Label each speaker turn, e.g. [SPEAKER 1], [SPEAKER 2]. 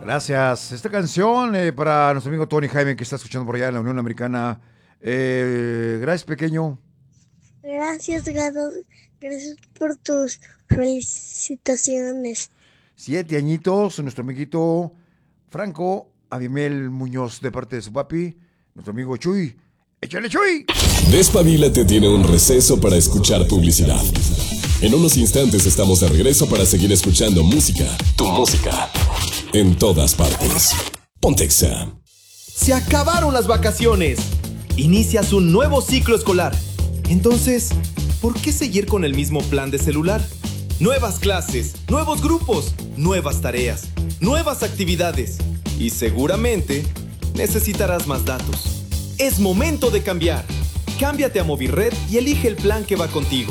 [SPEAKER 1] Gracias. Esta canción para nuestro amigo Tony Jaime que está escuchando por allá en la Unión Americana. Gracias, pequeño.
[SPEAKER 2] Gracias, Gado. Gracias por tus felicitaciones.
[SPEAKER 1] 7 añitos, nuestro amiguito Franco Abimel Muñoz, de parte de su papi, nuestro amigo Chuy. ¡Échale, Chuy!
[SPEAKER 3] Despabilate tiene un receso para escuchar publicidad. En unos instantes estamos de regreso para seguir escuchando música. Tu música. En todas partes. Pontexa.
[SPEAKER 4] Se acabaron las vacaciones. Inicias un nuevo ciclo escolar. Entonces, ¿por qué seguir con el mismo plan de celular? Nuevas clases, nuevos grupos, nuevas tareas, nuevas actividades. Y seguramente necesitarás más datos. Es momento de cambiar. Cámbiate a Movirred y elige el plan que va contigo.